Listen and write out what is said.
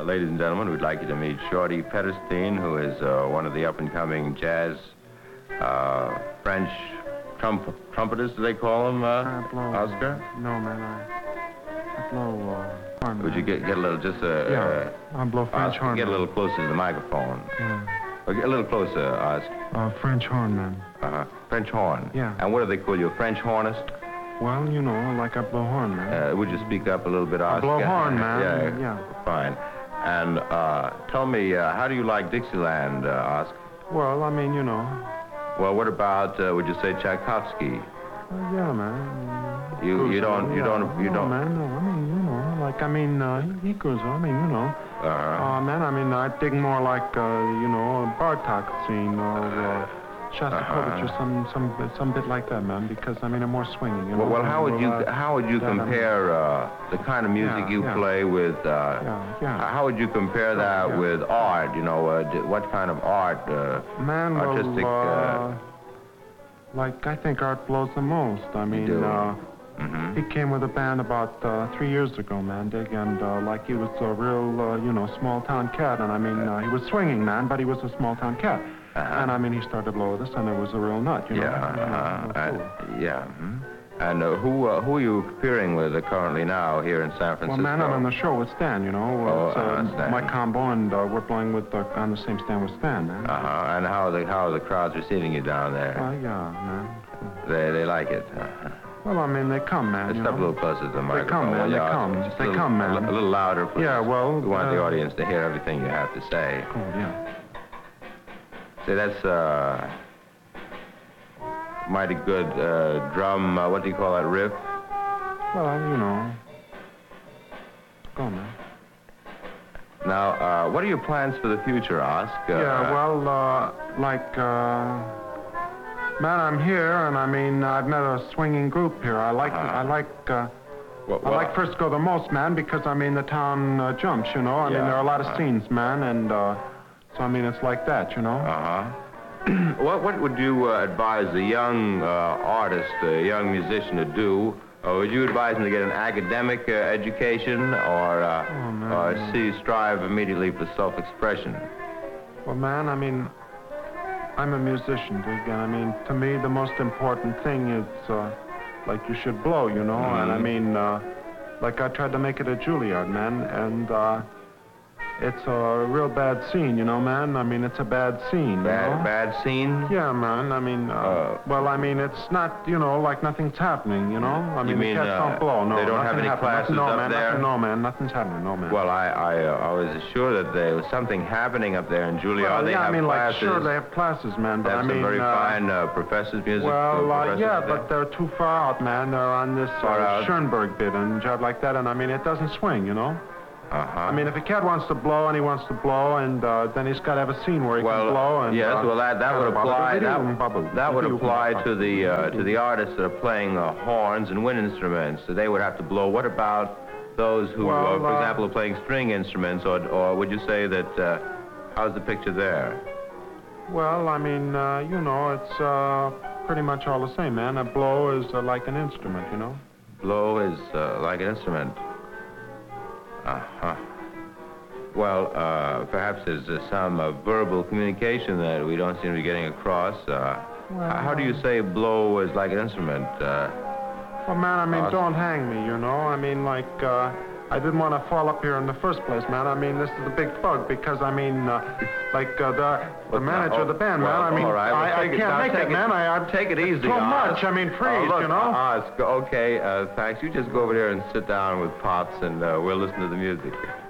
ladies and gentlemen, we'd like you to meet Shorty Petterstein, who is one of the up-and-coming jazz French trumpeters, do they call them, Oscar? No, man, I blow horn. Would you get a little, just yeah, I blow French Oscar, horn. get a little closer to the microphone. Yeah. Get a little closer, Oscar. French horn, man. French horn? Yeah. And what do they call you, a French hornist? Well, you know, like I blow horn, man. Would you speak up a little bit, Oscar? I blow horn, man. Yeah. Fine. And tell me, how do you like Dixieland, Oscar? Well, I mean, you know. Well, what about, would you say Tchaikovsky? Yeah, man. You don't. No, man, no. I mean, you know, like, he goes, I mean, you know. Man, I mean, I dig more like, you know, Bartok scene or Shostakovich or some bit like that, man, because, I mean, I'm more swinging, you know. Well, how would you compare the kind of music you play with, how would you compare that with art, you know, what kind of art, man, artistic... like, I think art blows the most. I mean, he came with a band about 3 years ago, man, Dig, and like he was a real, you know, small-town cat, and I mean, he was swinging, man, but he was a small-town cat. And I mean, he started to blow with us, and it was a real nut, you know. And who are you appearing with currently now here in San Francisco? Well, man, I'm on the show with Stan, you know. Stan. My combo, and we're playing with on the same stand with Stan, man. And how are the crowds receiving you down there? Yeah, man. They like it. Well, I mean, they come, man. Step a little closer to the microphone. They come, man. They come, man. A little louder, please. Yeah, well... We want the audience to hear everything you have to say. Cool, yeah. See, that's mighty good drum, what do you call that, riff? Well, you know. Go on, man. Now, what are your plans for the future, Oscar? Yeah, well, man, I'm here, and I mean, I've met a swinging group here. I like Frisco the most, man, because, I mean, the town jumps, you know. I mean, there are a lot of scenes, man, and so, I mean, it's like that, you know. What would you advise a young artist, a young musician to do? Would you advise him to get an academic education or strive immediately for self-expression? Well, man, I mean, I'm a musician, Dig, and I mean, to me, the most important thing is, like, you should blow, you know, and I mean, like, I tried to make it at Juilliard, man, and, it's a real bad scene, you know, man. I mean, it's a bad scene, Bad scene? Yeah, man. I mean, well, I mean, it's not, you know, like nothing's happening, you know? I mean, the cats don't blow, no. They don't have any classes up there? No, man, nothing's happening, no, man. Well, I was assured that there was something happening up there in Juilliard. Well, they have classes. Like, sure, they have classes, man, but they have I mean... some very fine professors, music professors. Yeah, but they're too far out, man. They're on this Schoenberg bit and job like that, and I mean, it doesn't swing, you know? I mean, if a cat wants to blow and he wants to blow, and then he's got to have a scene where he can blow. And, yes, well, that would apply. That would apply to the artists that are playing horns and wind instruments. So they would have to blow. What about those who, for example, are playing string instruments, or would you say that? How's the picture there? Well, I mean, you know, it's pretty much all the same, man. A blow is like an instrument, you know. Blow is like an instrument. Well, perhaps there's some verbal communication that we don't seem to be getting across. How do you say blow is like an instrument? Well, man, I mean, don't hang me, you know. I mean, like, I didn't want to fall up here in the first place, man. I mean, this is a big bug because, I mean, like, the manager of the band, man, I mean, I can't make it, man. I take it easy. Too much. I mean, freeze, you know. Okay, thanks. You just go over there and sit down with Pops, and we'll listen to the music.